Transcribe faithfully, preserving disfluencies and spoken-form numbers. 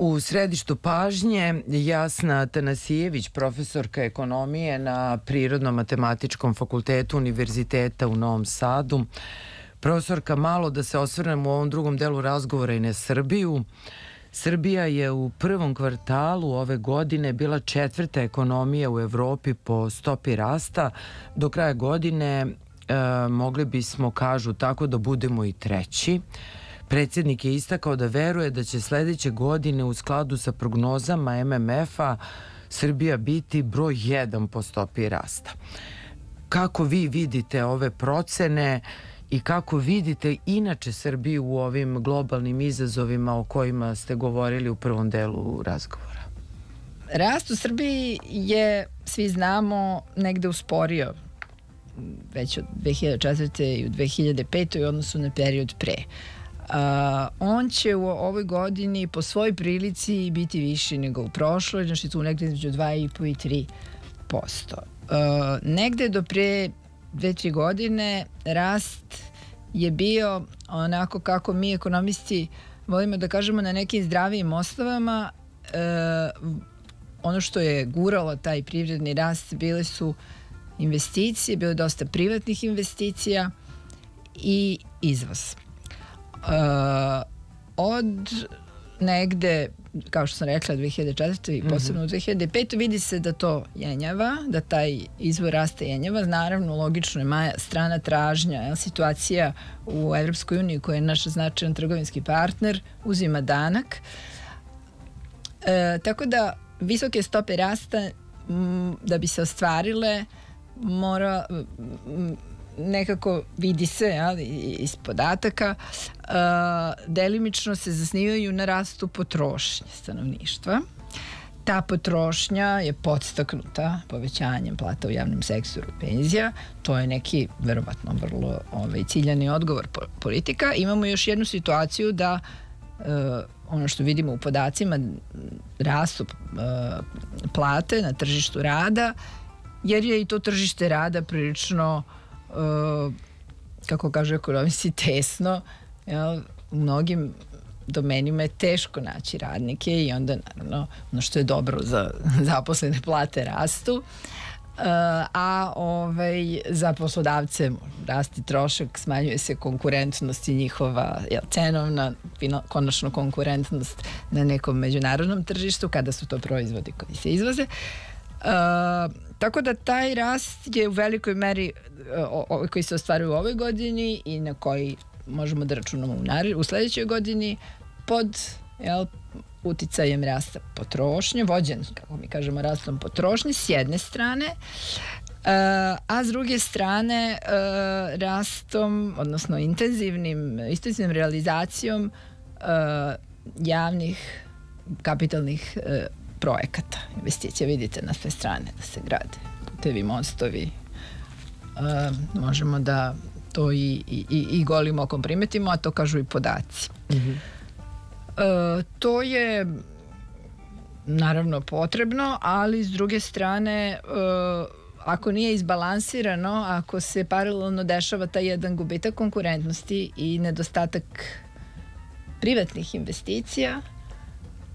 U središtu pažnje Jasna Tanasijević, profesorka ekonomije na Prirodno-matematičkom fakultetu Univerziteta u Novom Sadu. Profesorka, malo da se osvrnemo u ovom drugom delu razgovora i na Srbiju. Srbija je u prvom kvartalu ove godine bila četvrta ekonomija u Evropi po stopi rasta. Do kraja godine e, mogli bismo, kažu tako, da budemo i treći. Predsjednik je istakao da veruje da će sledeće godine u skladu sa prognozama M M F-a Srbija biti broj jedan po stopi rasta. Kako vi vidite ove procene i kako vidite inače Srbiju u ovim globalnim izazovima o kojima ste govorili u prvom delu razgovora? Rast u Srbiji je, svi znamo, negde usporio već od dve hiljade četvrte i u dve hiljade pete u odnosu na period pre. Uh, on će u ovoj godini po svojoj prilici biti viši nego u prošloj, znači tu negde između dva i po i tri posto. Uh, negde do pre dve, tri godine rast je bio onako kako mi ekonomisti volimo da kažemo na nekim zdravijim osnovama. Uh, ono što je guralo taj privredni rast bile su investicije, bilo je dosta privatnih investicija i izvoz. Uh, od negde, kao što sam rekla, dve hiljade četvrte i posebno u dve hiljade pete vidi se da to jenjava, da taj izvor rasta jenjava. Naravno, logično je maja strana tražnja, jel, situacija u Evropskoj uniji koja je naš značajan trgovinski partner, uzima danak. E, tako da visoke stope rasta m, da bi se ostvarile mora m, nekako vidi se, ja, iz podataka, uh, delimično se zasnivaju na rastu potrošnje stanovništva. Ta potrošnja je podstaknuta povećanjem plata u javnom sektoru, penzija. To je neki, verovatno, vrlo ovaj, ciljani odgovor po, politika. Imamo još jednu situaciju da uh, ono što vidimo u podacima, rastu uh, plate na tržištu rada, jer je i to tržište rada prilično Uh, kako kažu ekonomisti, tesno, jel, u mnogim domenima je teško naći radnike i onda naravno ono što je dobro za zaposlene plate rastu, uh, a ovaj, za poslodavce rasti trošak, smanjuje se konkurentnost i njihova jel, cenovna, konačno konkurentnost na nekom međunarodnom tržištu kada su to proizvodi koji se izvoze. Uh, tako da taj rast je u velikoj meri o, o, koji se ostvaruje u ovoj godini i na koji možemo da računamo u, nared, u sledećoj godini pod jel, uticajem rasta potrošnje, vođen, kako mi kažemo, rastom potrošnje s jedne strane, uh, a s druge strane uh, rastom, odnosno intenzivnim, intenzivnim realizacijom uh, javnih kapitalnih uh, projekata, investicija, vidite na sve strane da se grade putevi, mostovi. Uh, možemo da to i, i, i golim okom primetimo, a to kažu i podaci. Mm-hmm. Uh, to je naravno potrebno, ali s druge strane uh, ako nije izbalansirano, ako se paralelno dešava taj jedan gubitak konkurentnosti i nedostatak privatnih investicija,